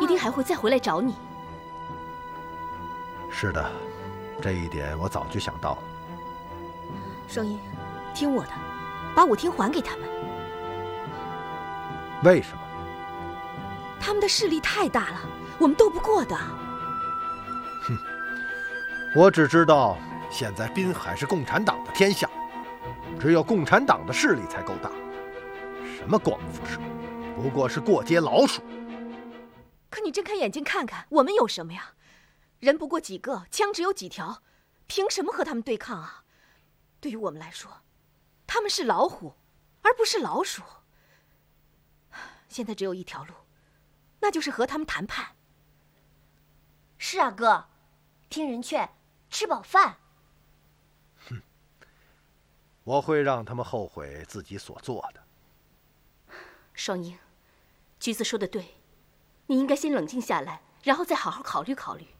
一定还会再回来找你。 是的，这一点我早就想到了。 双英，听我的，把舞厅还给他们。 为什么？ 他们的势力太大了，我们斗不过的。 哼，我只知道现在滨海是共产党的天下，只有共产党的势力才够大。什么光复社，不过是过街老鼠。 可你睁开眼睛看看，我们有什么呀？人不过几个，枪只有几条，凭什么和他们对抗啊？对于我们来说，他们是老虎，而不是老鼠。现在只有一条路，那就是和他们谈判。 是啊，哥，听人劝，吃饱饭。 哼，我会让他们后悔自己所做的。 双英，橘子说的对，你应该先冷静下来，然后再好好考虑考虑。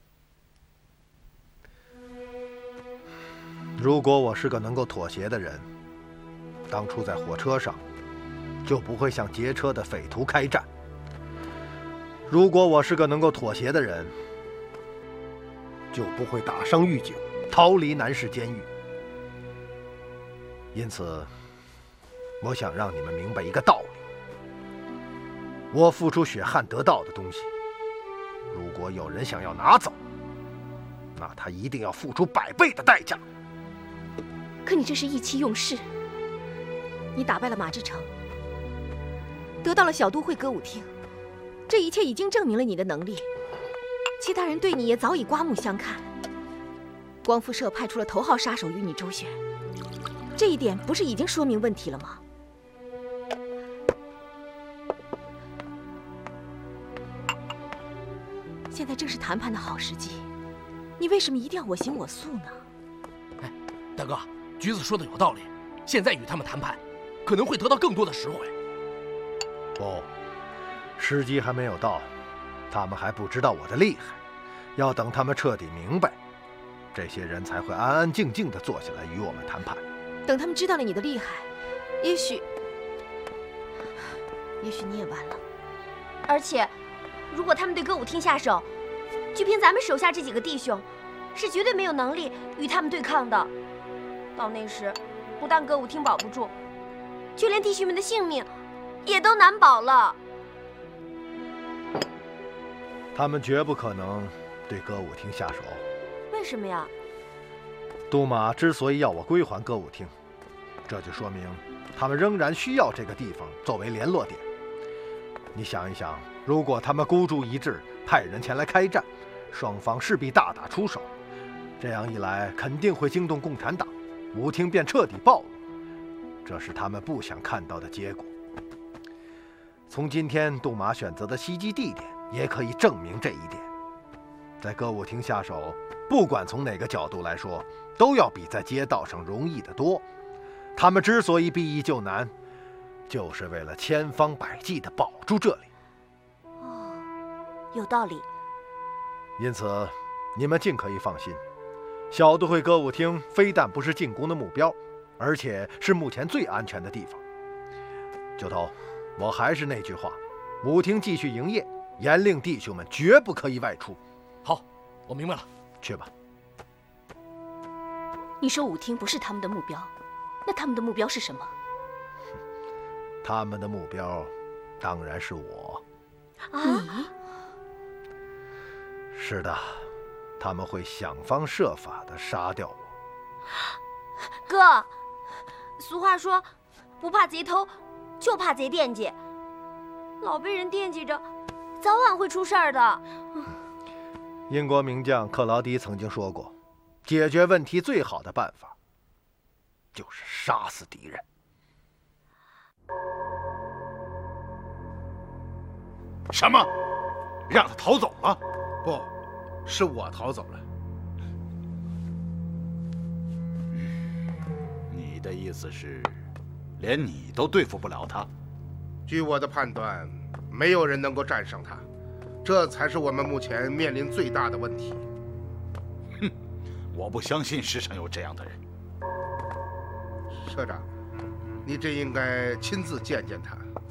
如果我是个能够妥协的人，当初在火车上就不会向劫车的匪徒开战。如果我是个能够妥协的人，就不会打伤狱警，逃离南市监狱。因此，我想让你们明白一个道理：我付出血汗得到的东西，如果有人想要拿走，那他一定要付出100倍的代价。 可你这是意气用事。你打败了马志成，得到了小都会歌舞厅，这一切已经证明了你的能力。其他人对你也早已刮目相看。光复社派出了头号杀手与你周旋，这一点不是已经说明问题了吗？现在正是谈判的好时机，你为什么一定要我行我素呢？ 哎，大哥，橘子说的有道理，现在与他们谈判，可能会得到更多的实惠。 不，时机还没有到，他们还不知道我的厉害，要等他们彻底明白，这些人才会安安静静地坐下来与我们谈判。 等他们知道了你的厉害，也许你也完了。 而且，如果他们对歌舞厅下手，就凭咱们手下这几个弟兄，是绝对没有能力与他们对抗的。到那时，不但歌舞厅保不住，就连弟兄们的性命也都难保了。 他们绝不可能对歌舞厅下手。 为什么呀？ 杜马之所以要我归还歌舞厅，这就说明他们仍然需要这个地方作为联络点。你想一想，如果他们孤注一掷，派人前来开战，双方势必大打出手，这样一来肯定会惊动共产党，舞厅便彻底暴露，这是他们不想看到的结果。从今天杜马选择的袭击地点也可以证明这一点。在歌舞厅下手，不管从哪个角度来说，都要比在街道上容易得多。他们之所以避易就难，就是为了千方百计地保住这里。 哦，有道理。 因此，你们尽可以放心，小都会歌舞厅非但不是进攻的目标，而且是目前最安全的地方。九头，我还是那句话，舞厅继续营业，严令弟兄们绝不可以外出。 好，我明白了。 去吧。 你说舞厅不是他们的目标，那他们的目标是什么？ 他们的目标当然是我。 你？ 是的，他们会想方设法地杀掉我。 哥，俗话说，不怕贼偷，就怕贼惦记。老被人惦记着，早晚会出事儿的。 英国名将克劳迪曾经说过，解决问题最好的办法就是杀死敌人。 什么？让他逃走了？ 不，是我逃走了。 你的意思是，连你都对付不了他？ 据我的判断，没有人能够战胜他，这才是我们目前面临最大的问题。 哼，我不相信世上有这样的人。 社长，你真应该亲自见见他。